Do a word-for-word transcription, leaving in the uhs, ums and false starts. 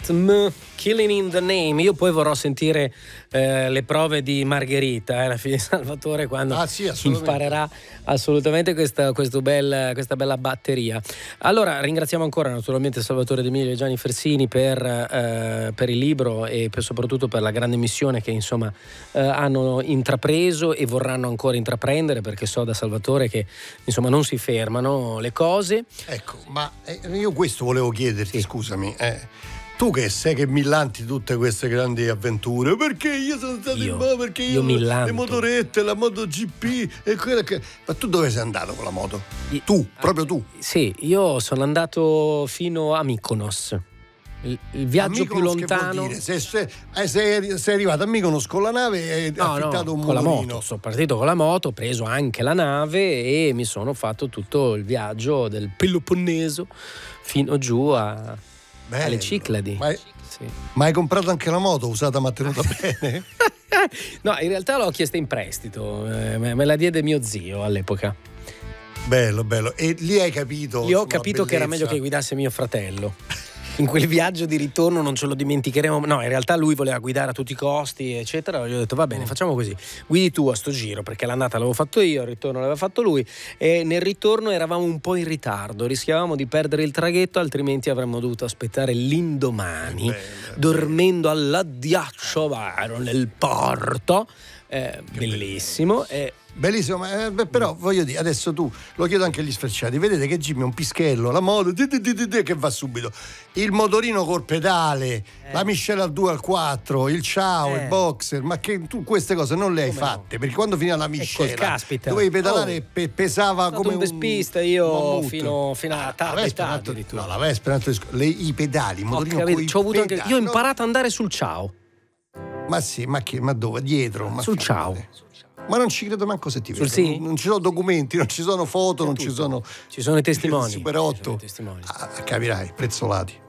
M, Killing in the Name. Io poi vorrò sentire eh, le prove di Margherita, eh, la figlia di Salvatore, quando ah, sì, assolutamente. imparerà assolutamente questa, questo bel, questa bella batteria. Allora ringraziamo ancora naturalmente Salvatore D'Emilio e Gianni Fersini per, eh, per il libro e per, soprattutto per la grande missione che insomma eh, hanno intrapreso e vorranno ancora intraprendere, perché so da Salvatore che insomma non si fermano le cose. Ecco, ma eh, io questo volevo chiederti, sì. scusami, eh. Tu che sei che millanti tutte queste grandi avventure, perché io sono stato io, in moto, perché io, io le motorette, la MotoGP e quella che... Ma tu dove sei andato con la moto? Io, tu, proprio tu? Sì, io sono andato fino a Mykonos. Il, il viaggio più lontano. Se, se, eh, sei, sei arrivato a Mykonos con la nave e hai no, affittato no, un con motorino. la moto. Sono partito con la moto, ho preso anche la nave e mi sono fatto tutto il viaggio del Peloponneso fino giù a, alle Cicladi. Ma, è, sì. ma hai comprato anche la moto usata ma tenuta bene? No, in realtà l'ho chiesta in prestito, eh, me la diede mio zio all'epoca. Bello, bello. E lì hai capito? Lì ho capito che era meglio che guidasse mio fratello. In quel viaggio di ritorno non ce lo dimenticheremo. No, in realtà lui voleva guidare a tutti i costi, eccetera. Io ho detto va bene, facciamo così. Guidi tu a sto giro, perché l'andata l'avevo fatto io, il ritorno l'aveva fatto lui. E nel ritorno eravamo un po' in ritardo. Rischiavamo di perdere il traghetto, altrimenti avremmo dovuto aspettare l'indomani, bello, dormendo all'Addiacciavaro nel porto. Eh, bellissimo. E bellissimo, ma, eh, però voglio dire, adesso tu lo chiedo anche agli sfrecciati, vedete che Jimmy è un pischello, la moto di, di, di, di, che va subito, il motorino col pedale, eh. la miscela al due al quattro, il ciao, eh. il boxer, ma che tu queste cose non le hai come fatte no? Perché quando finiva la miscela dovevi pedalare e pe- pesava come un vespista io fino, fino alla tarda età, no, la Vespa, le, i pedali, il motorino coi C'ho avuto pedali, anche, io ho imparato no? ad andare sul ciao. Ma sì, ma che, ma dove? Dietro? Ma sul ciao. Ma non ci credo manco se ti vedo. Sì? Non, non ci sono documenti, non ci sono foto, non ci sono. Ci sono i testimoni. Super otto. I testimoni. Ah, capirai, prezzolati.